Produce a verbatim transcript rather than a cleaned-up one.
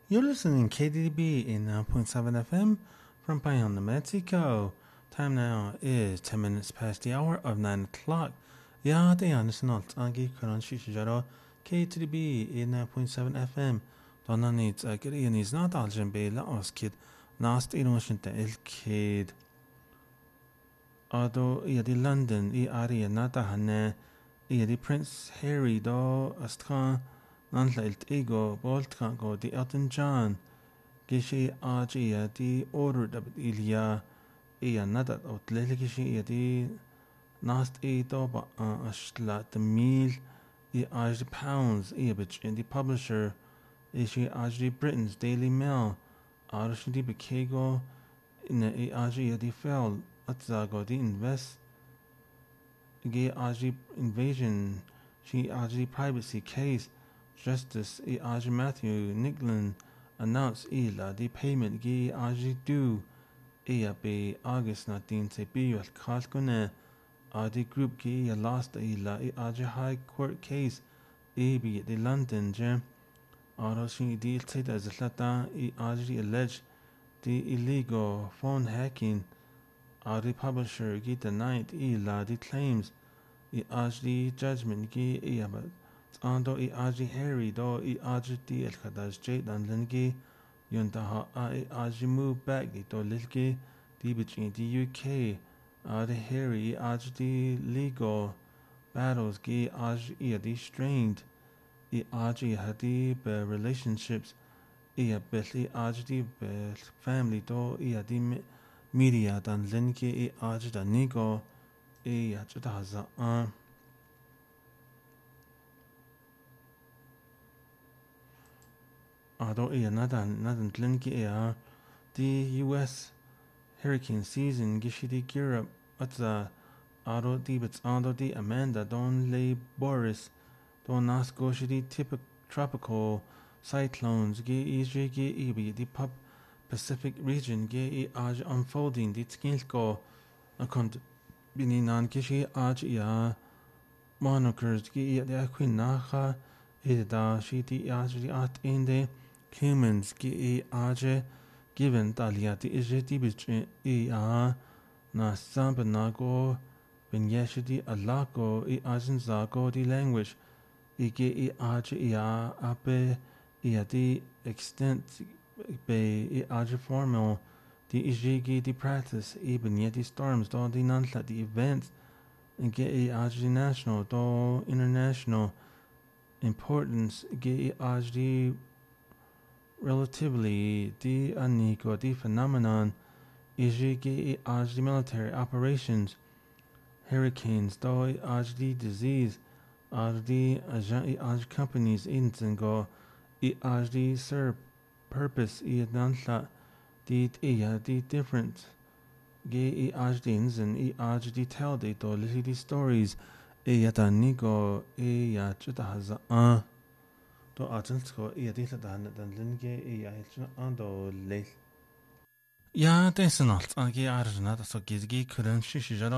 You're listening to K D B in nine point seven F M from Bayonne, Mexico. Time now is ten minutes past the hour of nine o'clock. Ja, det är snart Agi Kuran Shishijaro K D B in nine point seven F M. Donna needs a Korean is not Aljan Bela Oskid. Nast in Washington El Kid. Ado i di London i Ari Nata Hane i di Prince Harry do Astran. Nantleilt ego boltkan go di Elton John gishi aji ya di order da ilia iya nadat ot lele gishi ya di nast e do ba ashla the meal i aji pounds i bitch in the publisher ishi aji Britain's Daily Mail arish di bekego in i aji ya di fell atzago di invest ge aji invasion she aji privacy case Justice E. Aj Matthew Nicklin announced ila the payment gi Aj due ea be August nineteen se bi al kalkune a the group gi lost ila e Aj High Court case e be the London jam aro shi deal said as lata e Aj alleged the illegal phone hacking a the publisher gi denied ila the claims e Aj the judgment gi ea Ando i aji Harry do i aji di el khadaj jade and lingi yonta ha i aji move back di do lilgi di between the U K a the Harry i aji di legal battles gi aji i di strained i aji hadi be relationships i a bel i aji di be family do i di media dan lingi i aji da nigo i aji da haza an Although yeah, nadan nadan tlinki yeah, the U S hurricane season gishidi Europe at the ado di bits ando di Amanda don lay Boris don nasko shidi typical tropical cyclones ge ej ge ebi the pub Pacific region ge e aj unfolding di skilko akont bini nan gishi aj ya monokers ge e the queen naha ida shidi aj di at inde humans gi e aje given taliati ije di biche e a na samba nago ben yeshidi alako e ajen zago di language e ge e aje e a ape e a di extent be e aje formal di ije gi di practice e ben yeti storms do di nantla di events e ge e aje national do international importance ge e aje di relatively the aniko the phenomenon is the aj the military operations hurricanes do aj the disease aj the aj companies in go i aj the serve purpose i nantla the yeah the different ge i aj dins and i aj the tell the do the stories e yata niko e ya chita haza uh to artikel i det der den linje i helt ando le ja det är snart jag är redan att så gizgi kuren shishi